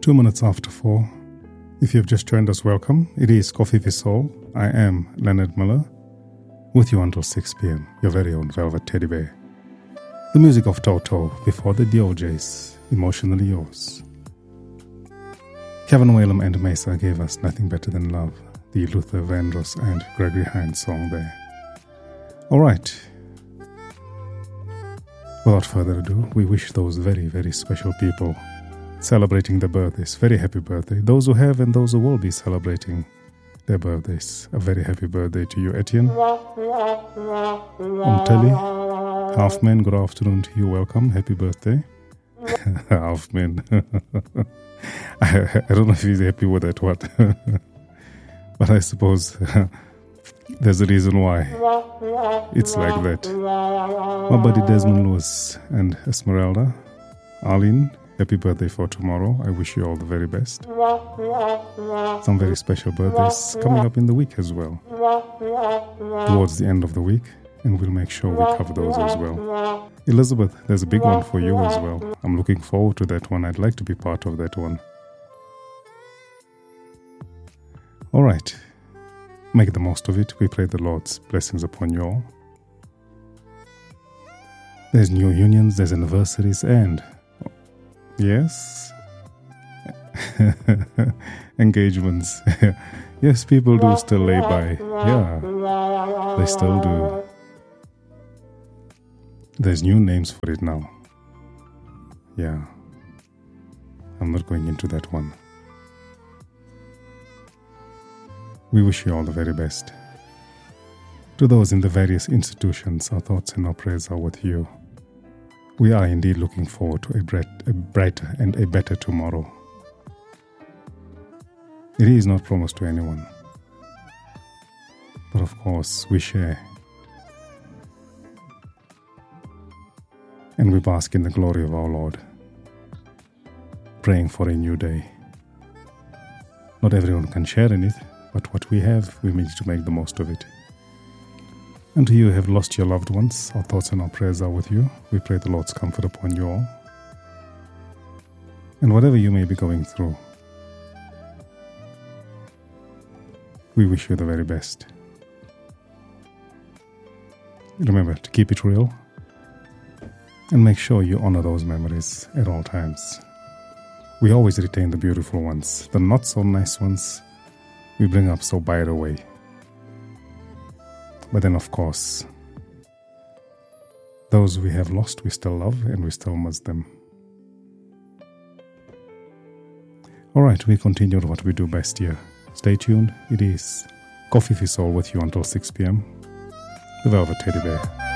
2 minutes after 4. If you've just joined us, welcome. It is Coffee with Soul. I am Leonard Miller, with you until 6 p.m. Your very own Velvet Teddy Bear. The music of Toto before the DOJs, Emotionally Yours. Kevin Whalum and Mesa gave us Nothing Better Than Love, the Luther Vandross and Gregory Hines song there. All right. Without further ado, we wish those very, very special people celebrating their birthdays very happy birthday. Those who have and those who will be celebrating their birthdays, a very happy birthday to you, Etienne. Umtali, Halfman, good afternoon to you. Welcome. Happy birthday. Halfman. I don't know if he's happy with that one. But I suppose there's a reason why it's like that. My buddy Desmond Lewis and Esmeralda, Arlene, happy birthday for tomorrow. I wish you all the very best. Some very special birthdays coming up in the week as well. Towards the end of the week, and we'll make sure we cover those as well. Elizabeth, there's a big one for you as well. I'm looking forward to that one. I'd like to be part of that one. All right. Make the most of it. We pray the Lord's blessings upon you all. There's new unions, there's anniversaries, and yes, engagements. Yes, people do still lay by. Yeah, they still do. There's new names for it now. Yeah, I'm not going into that one. We wish you all the very best. To those in the various institutions, our thoughts and our prayers are with you. We are indeed looking forward to a brighter and a better tomorrow. It is not promised to anyone. But of course, we share. And we bask in the glory of our Lord, praying for a new day. Not everyone can share in it, but what we have, we need to make the most of it. And to you who have lost your loved ones, our thoughts and our prayers are with you. We pray the Lord's comfort upon you all. And whatever you may be going through, we wish you the very best. Remember to keep it real and make sure you honor those memories at all times. We always retain the beautiful ones. The not so nice ones we bring up so by the way. But then, of course, those we have lost, we still love and we still miss them. All right, we continue with what we do best here. Stay tuned. It is Coffee with Soul with you until 6 p.m. The Velvet Teddy Bear.